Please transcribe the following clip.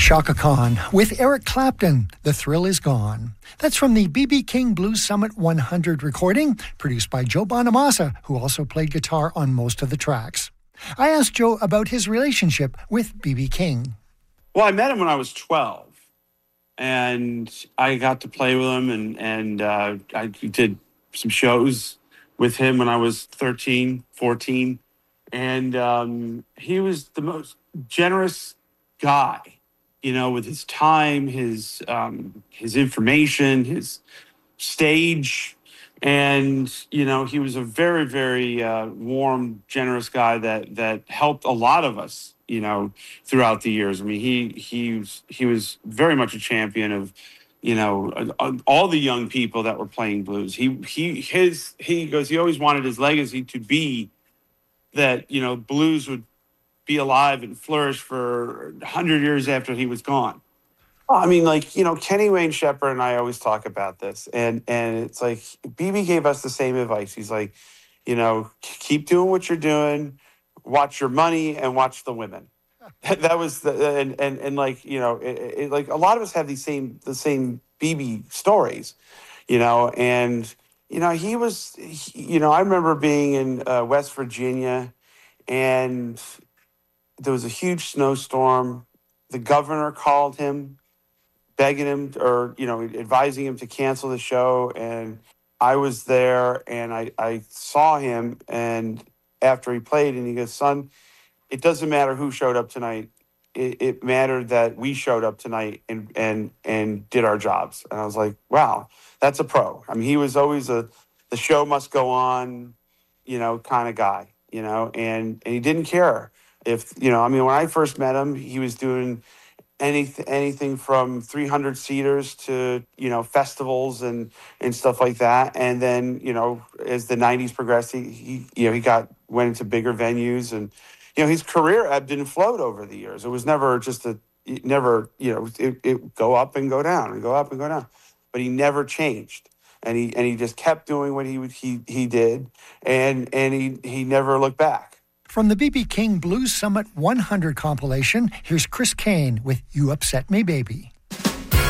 Chaka Khan with Eric Clapton, The Thrill Is Gone. That's from the B.B. King Blues Summit 100 recording, produced by Joe Bonamassa, who also played guitar on most of the tracks. I asked Joe about his relationship with B.B. King. Well, I met him when I was 12, and I got to play with him, and I did some shows with him when I was 13, 14, and he was the most generous guy, you know, with his time, his information, his stage. And, you know, he was a very, very warm, generous guy that helped a lot of us, you know, throughout the years. I mean, he was very much a champion of, you know, all the young people that were playing blues. He goes, he always wanted his legacy to be that, you know, blues would be alive and flourish for 100 years after he was gone. I mean, like, you know, Kenny Wayne Shepherd and I always talk about this, and it's like BB gave us the same advice. He's like, you know, keep doing what you're doing, watch your money, and watch the women. That was and like, you know, like a lot of us have the same BB stories, you know, and you know you know, I remember being in West Virginia, and there was a huge snowstorm. The governor called him, begging him or, you know, advising him to cancel the show. And I was there, and I saw him, and after he played, and he goes, son, it doesn't matter who showed up tonight. It mattered that we showed up tonight and did our jobs. And I was like, wow, that's a pro. I mean, he was always the show must go on, you know, kind of guy, you know, and he didn't care. If, you know, I mean, when I first met him, he was doing anything from 300 seaters to, you know, festivals and stuff like that. And then, you know, as the 90s progressed, he went into bigger venues, and, you know, his career ebbed and flowed over the years. It was never just it go up and go down and go up and go down, but he never changed. And he just kept doing what he did, and he never looked back. From the B.B. King Blues Summit 100 compilation, here's Chris Kane with You Upset Me, Baby.